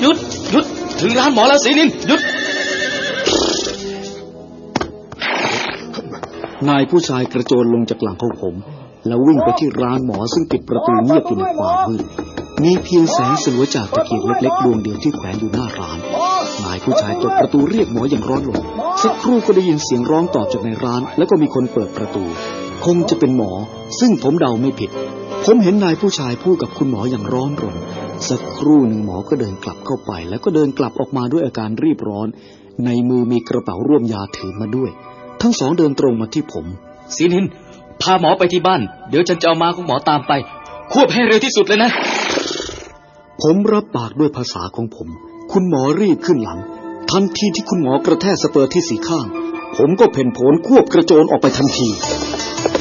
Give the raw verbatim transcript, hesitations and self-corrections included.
หยุดหยุดถึงร้านหมอแล้วศรีนินหยุดนายผู้ชายกระโจนลงจากหลังของผมแล้ววิ่งไปที่ร้านหมอซึ่งปิดประตูเงียบอยู่ในความมืดมีเพียงแสงสลัวจากตะเกียงเล็กๆดวงเดียวที่แขวนอยู่หน้าร้านนายผู้ชายเปิดประตูเรียกหมออย่างร้อนรนสักครู่ก็ได้ยินเสียงร้องตอบจากในร้านแล้วก็มีคนเปิดประตูคงจะเป็นหมอซึ่งผมเดาไม่ผิดผมเห็นนายผู้ชายพูดกับคุณหมออย่างร้อนรนสักครู่หนึ่งหมอก็เดินกลับเข้าไปแล้วก็เดินกลับออกมาด้วยอาการรีบร้อนในมือมีกระเป๋าร่วมยาถือมาด้วยทั้งสองเดินตรงมาที่ผมศรีนินพาหมอไปที่บ้านเดี๋ยวฉันจะเอาม้าของหมอตามไปควบให้เร็วที่สุดเลยนะผมรับปากด้วยภาษาของผมคุณหมอรีบขึ้นหลังทันทีที่คุณหมอกระแทกสเปอร์ที่สีข้างผมก็เพ่นโผนควบกระโจนออกไปทันที